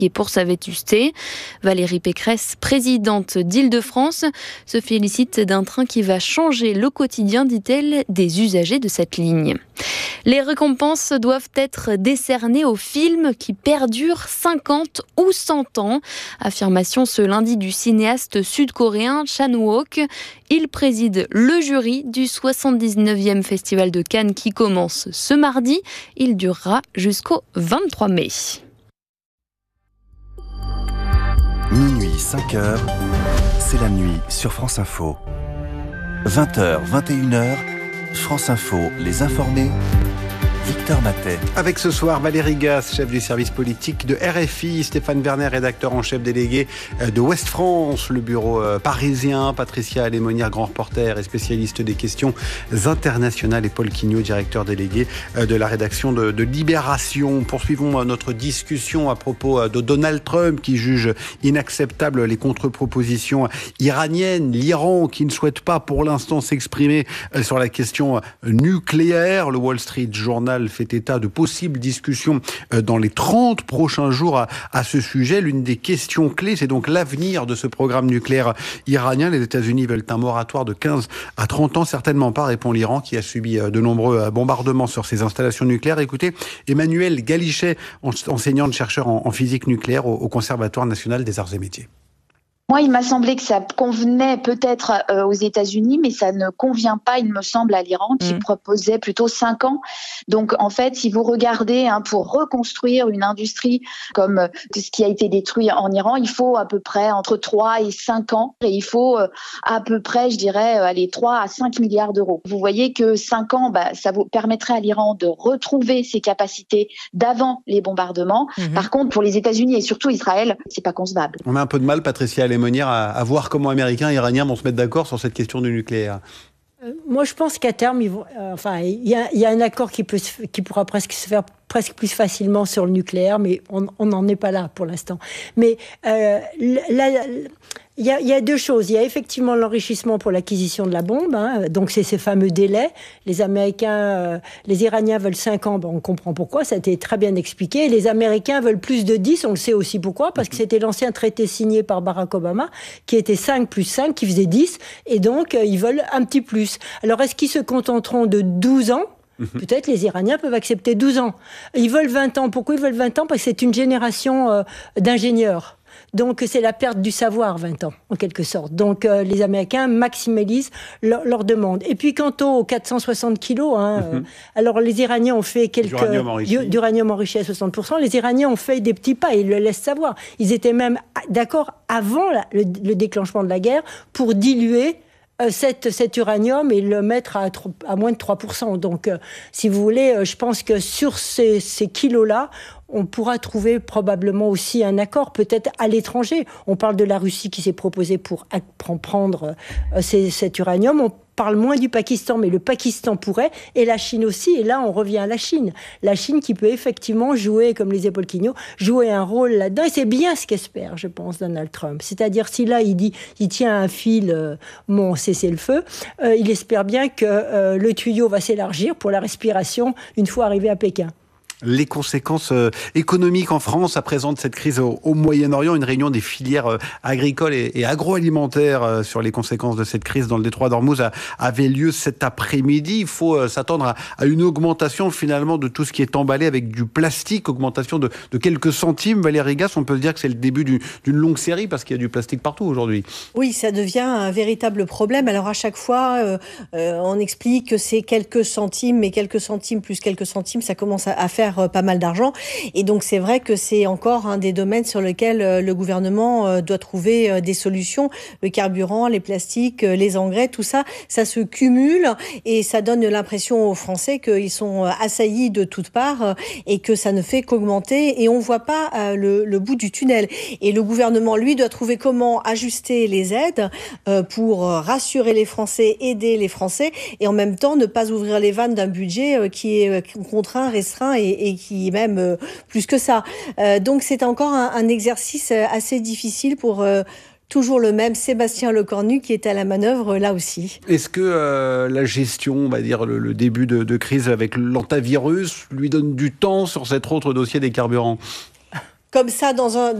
et pour sa vétusté. Valérie Pécresse, présidente d'Île-de-France, se félicite d'un train qui va changer le quotidien, dit-elle, des usagers de cette ligne. Les récompenses doivent être décernées aux films qui perdurent 50 ou 100 ans. Affirmation ce lundi du cinéaste sud-coréen Chan-wook. Il préside le jury du 79e Festival de Cannes qui commence ce mardi. Il durera jusqu'au 23 mai. Minuit, 5h, c'est la nuit sur France Info. 20h, 21h, France Info, les informés. Victor Matet. Avec ce soir Valérie Gasse, chef du service politique de RFI, Stéphane Werner, rédacteur en chef délégué de Ouest France, le bureau parisien, Patricia Alémonière, grand reporter et spécialiste des questions internationales, et Paul Quignot, directeur délégué de la rédaction de Libération. Poursuivons notre discussion à propos de Donald Trump qui juge inacceptables les contre-propositions iraniennes, l'Iran qui ne souhaite pas pour l'instant s'exprimer sur la question nucléaire. Le Wall Street Journal fait état de possibles discussions dans les 30 prochains jours à ce sujet. L'une des questions clés, c'est donc l'avenir de ce programme nucléaire iranien. Les États-Unis veulent un moratoire de 15 à 30 ans, certainement pas, répond l'Iran, qui a subi de nombreux bombardements sur ses installations nucléaires. Écoutez, Emmanuel Galichet, enseignante-chercheur en physique nucléaire au Conservatoire national des arts et métiers. Moi, il m'a semblé que ça convenait peut-être aux États-Unis, mais ça ne convient pas, il me semble, à l'Iran, qui proposait plutôt 5 ans. Donc, en fait, si vous regardez, pour reconstruire une industrie comme ce qui a été détruit en Iran, il faut à peu près entre 3 et 5 ans. Et il faut à peu près, je dirais, 3 à 5 milliards d'euros. Vous voyez que 5 ans, ça vous permettrait à l'Iran de retrouver ses capacités d'avant les bombardements. Par contre, pour les États-Unis et surtout Israël, c'est pas concevable. On a un peu de mal, Patricia Alémonière, à voir comment Américains et Iraniens vont se mettre d'accord sur cette question du nucléaire. Moi, je pense qu'à terme, il y a un accord qui pourra presque se faire presque plus facilement sur le nucléaire, mais on n'en est pas là pour l'instant. Mais il y a deux choses. Il y a effectivement l'enrichissement pour l'acquisition de la bombe, donc c'est ces fameux délais. Les Américains, les Iraniens veulent 5 ans, on comprend pourquoi, ça a été très bien expliqué. Les Américains veulent plus de 10, on le sait aussi pourquoi, parce que c'était l'ancien traité signé par Barack Obama, qui était 5 plus 5, qui faisait 10, et donc ils veulent un petit plus. Alors est-ce qu'ils se contenteront de 12 ans ? Peut-être les Iraniens peuvent accepter 12 ans. Ils veulent 20 ans. Pourquoi ils veulent 20 ans ? Parce que c'est une génération d'ingénieurs. Donc c'est la perte du savoir, 20 ans, en quelque sorte. Donc les Américains maximalisent leur demande. Et puis quant aux 460 kilos, alors les Iraniens ont fait d'uranium enrichi à 60%. Les Iraniens ont fait des petits pas, ils le laissent savoir. Ils étaient même d'accord avant le déclenchement de la guerre pour diluer cet uranium et le mettre à moins de 3%. Donc, si vous voulez, je pense que sur ces kilos-là, on pourra trouver probablement aussi un accord, peut-être à l'étranger. On parle de la Russie qui s'est proposée pour prendre cet uranium. On parle moins du Pakistan, mais le Pakistan pourrait, et la Chine aussi. Et là, on revient à la Chine. La Chine qui peut effectivement jouer, comme les épaules Quignot, jouer un rôle là-dedans. Et c'est bien ce qu'espère, je pense, Donald Trump. C'est-à-dire, si là, il tient un fil, cessez-le-feu, il espère bien que le tuyau va s'élargir pour la respiration une fois arrivé à Pékin. Les conséquences économiques en France à présent de cette crise au Moyen-Orient. Une réunion des filières agricoles et agroalimentaires sur les conséquences de cette crise dans le détroit d'Ormuz avait lieu cet après-midi. Il faut s'attendre à une augmentation finalement de tout ce qui est emballé avec du plastique, augmentation de quelques centimes. Valérie Gasse, on peut se dire que c'est le début d'une longue série parce qu'il y a du plastique partout aujourd'hui. Oui, ça devient un véritable problème. Alors à chaque fois, on explique que c'est quelques centimes, mais quelques centimes plus quelques centimes, ça commence à faire pas mal d'argent. Et donc, c'est vrai que c'est encore un des domaines sur lesquels le gouvernement doit trouver des solutions. Le carburant, les plastiques, les engrais, tout ça, ça se cumule et ça donne l'impression aux Français qu'ils sont assaillis de toutes parts et que ça ne fait qu'augmenter et on voit pas le bout du tunnel. Et le gouvernement, lui, doit trouver comment ajuster les aides pour rassurer les Français, aider les Français et en même temps ne pas ouvrir les vannes d'un budget qui est contraint, restreint et qui est même plus que ça. Donc c'est encore un exercice assez difficile pour toujours le même Sébastien Lecornu qui est à la manœuvre là aussi. Est-ce que la gestion, on va dire le début de crise avec l'antivirus lui donne du temps sur cet autre dossier des carburants ? comme ça dans un